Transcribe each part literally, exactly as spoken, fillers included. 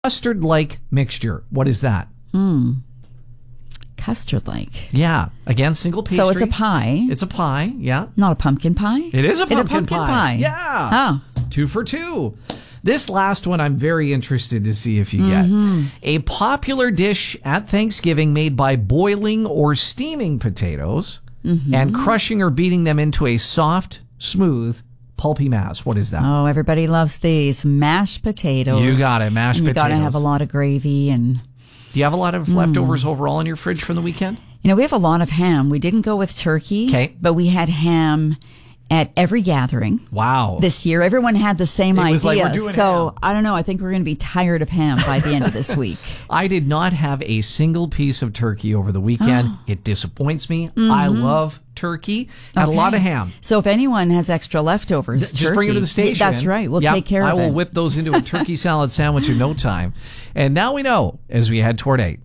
Custard-like mixture. What is that? Hmm. Custard-like. Yeah. Again, single pastry. So it's a pie. It's a pie, yeah. Not a pumpkin pie? It is a pumpkin, it's a pumpkin pie. pie. Yeah. Oh. Two for two. This last one I'm very interested to see if you get. Mm-hmm. A popular dish at Thanksgiving made by boiling or steaming potatoes mm-hmm. and crushing or beating them into a soft, smooth, pulpy mass. What is that? Oh, everybody loves these. Mashed potatoes. You got it, mashed and you potatoes. You got to have a lot of gravy. And do you have a lot of mm. leftovers overall in your fridge from the weekend? You know, we have a lot of ham. We didn't go with turkey, okay. but we had ham at every gathering. Wow. This year. Everyone had the same it idea. Was like, we're doing so ham. I don't know. I think we're going to be tired of ham by the end of this week. I did not have a single piece of turkey over the weekend. Oh. It disappoints me. Mm-hmm. I love turkey. Had okay. a lot of ham. So if anyone has extra leftovers, just turkey, bring it to the station. That's right. We'll yep, take care I of it. I will whip those into a turkey salad sandwich in no time. And now we know as we head toward eight.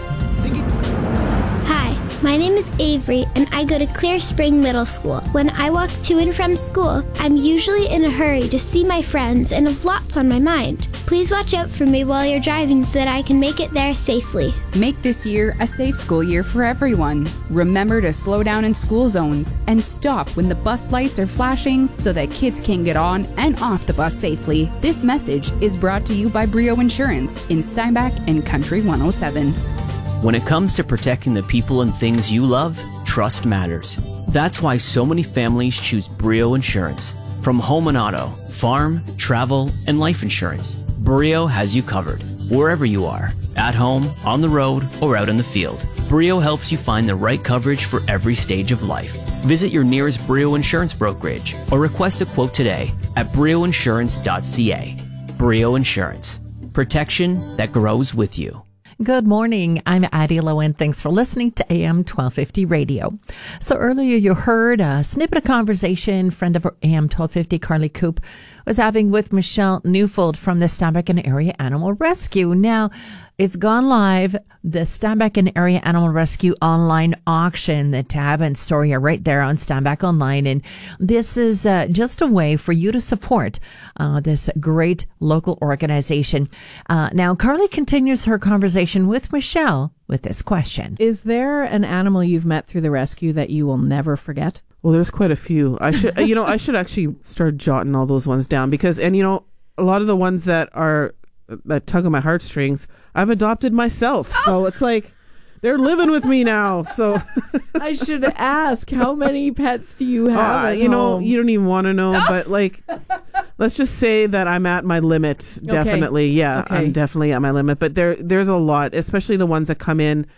My name is Avery, and I go to Clear Spring Middle School. When I walk to and from school, I'm usually in a hurry to see my friends and have lots on my mind. Please watch out for me while you're driving so that I can make it there safely. Make this year a safe school year for everyone. Remember to slow down in school zones and stop when the bus lights are flashing so that kids can get on and off the bus safely. This message is brought to you by Brio Insurance in Steinbach and Country one oh seven. When it comes to protecting the people and things you love, trust matters. That's why so many families choose Brio Insurance. From home and auto, farm, travel, and life insurance, Brio has you covered. Wherever you are, at home, on the road, or out in the field, Brio helps you find the right coverage for every stage of life. Visit your nearest Brio Insurance brokerage or request a quote today at brio insurance dot c a. Brio Insurance. Protection that grows with you. Good morning. I'm Addie Lowen. Thanks for listening to A M twelve fifty Radio. So earlier you heard a snippet of conversation friend of A M twelve fifty, Carly Coop, was having with Michelle Newfold from the Steinbach and Area Animal Rescue. Now, it's gone live, the Steinbach and Area Animal Rescue online auction. The tab and story are right there on Steinbach Online. And this is uh, just a way for you to support uh, this great local organization. Uh, now, Carly continues her conversation with Michelle with this question. Is there an animal you've met through the rescue that you will never forget? Well, there's quite a few. I should, you know, I should actually start jotting all those ones down because, and you know, a lot of the ones that are, that tug on my heartstrings, I've adopted myself. So it's like, they're living with me now. So I should ask, how many pets do you have? Uh, at you know, home? you don't even want to know, but like, let's just say that I'm at my limit. Definitely. Okay. Yeah, okay. I'm definitely at my limit, but there, there's a lot, especially the ones that come in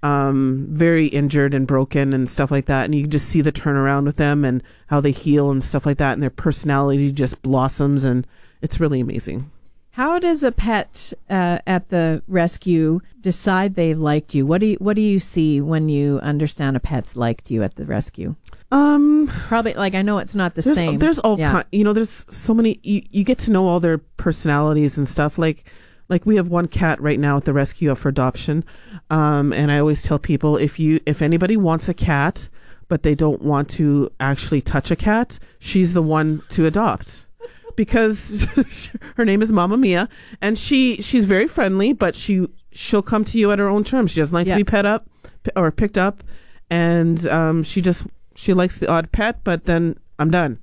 um, very injured and broken and stuff like that. And you can just see the turnaround with them and how they heal and stuff like that. And their personality just blossoms and it's really amazing. How does a pet uh, at the rescue decide they've liked you? What do you What do you see when you understand a pet's liked you at the rescue? Um, it's probably like I know it's not the there's, same. There's all yeah. kind. You know, there's so many. You, you get to know all their personalities and stuff. Like, like we have one cat right now at the rescue up for adoption, um, and I always tell people if you if anybody wants a cat, but they don't want to actually touch a cat, she's the one to adopt. Because her name is Mama Mia, and she she's very friendly, but she she'll come to you at her own terms. She doesn't like yeah. to be pet up or picked up, and um, she just she likes the odd pet. But then I'm done.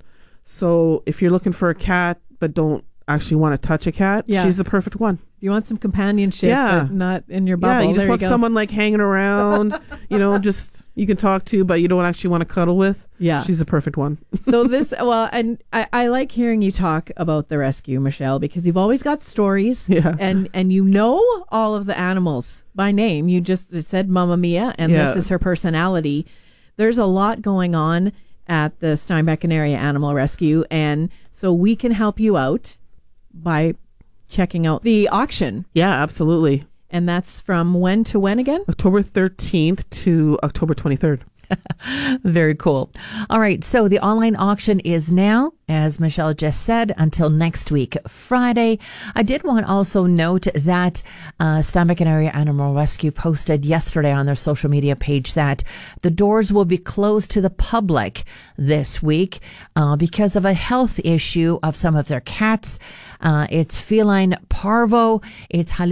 So if you're looking for a cat but don't actually want to touch a cat, yeah. she's the perfect one. You want some companionship, yeah. but not in your bubble. Yeah, you just there want you someone like hanging around, you know, just you can talk to, but you don't actually want to cuddle with. Yeah. She's the perfect one. So this, well, and I, I like hearing you talk about the rescue, Michelle, because you've always got stories yeah. and, and you know all of the animals by name. You just said Mama Mia, and yeah. this is her personality. There's a lot going on at the Steinbach and Area Animal Rescue, and so we can help you out by checking out the auction. Yeah, absolutely. And that's from when to when again? October thirteenth to October twenty-third. Very cool. All right. So the online auction is now, as Michelle just said, until next week, Friday. I did want to also note that uh, Steinbach and Area Animal Rescue posted yesterday on their social media page that the doors will be closed to the public this week uh, because of a health issue of some of their cats. Uh, it's feline parvo. It's